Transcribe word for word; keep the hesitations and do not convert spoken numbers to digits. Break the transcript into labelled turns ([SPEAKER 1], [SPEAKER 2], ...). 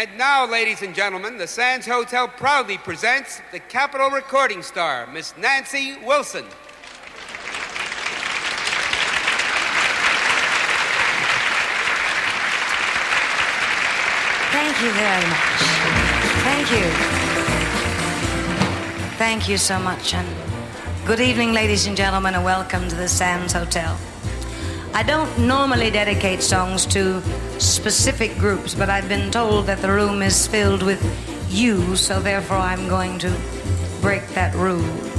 [SPEAKER 1] And now, ladies and gentlemen, the Sands Hotel proudly presents the Capitol recording star, Miss Nancy Wilson.
[SPEAKER 2] Thank you very much. Thank you. Thank you so much, and good evening, ladies and gentlemen, and welcome to the Sands Hotel. I don't normally dedicate songs to specific groups, but I've been told that the room is filled with you, so therefore I'm going to break that rule.